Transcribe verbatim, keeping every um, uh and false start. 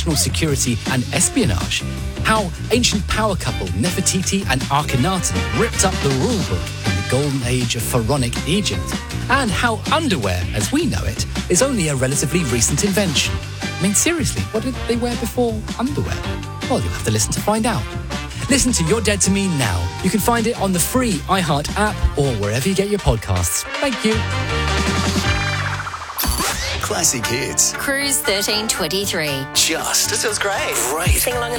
national security and espionage, how ancient power couple Nefertiti and Akhenaten ripped up the rulebook in the golden age of pharaonic Egypt, and how underwear, as we know it, is only a relatively recent invention. I mean, seriously, what did they wear before underwear? Well, you'll have to listen to find out. Listen to You're Dead to Me now. You can find it on the free iHeart app or wherever you get your podcasts. Thank you. Classic hits. Cruise thirteen twenty-three. Just. This feels great. Great. Sing along.